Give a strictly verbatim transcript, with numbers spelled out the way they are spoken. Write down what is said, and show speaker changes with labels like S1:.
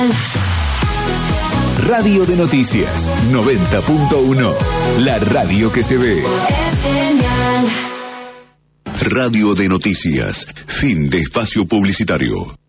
S1: Radio de Noticias noventa punto uno, la radio que se ve. Radio de Noticias, fin de espacio publicitario.